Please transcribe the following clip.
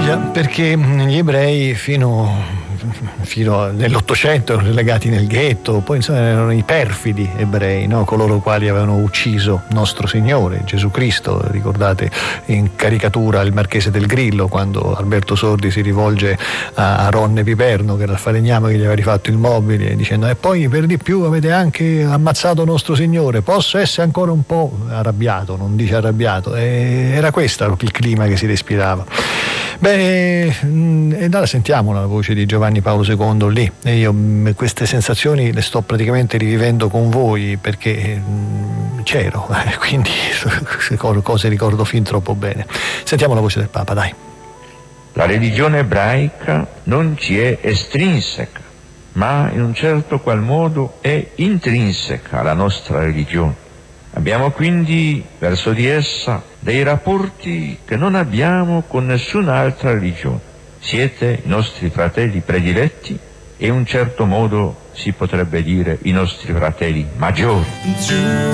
Già, perché gli ebrei fino nell'Ottocento erano relegati nel ghetto, poi insomma erano i perfidi ebrei, no? Coloro quali avevano ucciso nostro Signore Gesù Cristo. Ricordate in caricatura il Marchese del Grillo, quando Alberto Sordi si rivolge a Ronne Piperno, che era il falegname che gli aveva rifatto il mobile, dicendo: e poi per di più avete anche ammazzato nostro Signore, posso essere ancora un po' arrabbiato, non dice arrabbiato, era questo il clima che si respirava. Beh, e allora sentiamo la voce di Giovanni Paolo II lì, e io queste sensazioni le sto praticamente rivivendo con voi, perché c'ero, quindi cose ricordo fin troppo bene. Sentiamo la voce del Papa, dai. La religione ebraica non ci è estrinseca, ma in un certo qual modo è intrinseca alla nostra religione. Abbiamo quindi verso di essa dei rapporti che non abbiamo con nessun'altra religione. Siete i nostri fratelli prediletti e in un certo modo si potrebbe dire i nostri fratelli maggiori.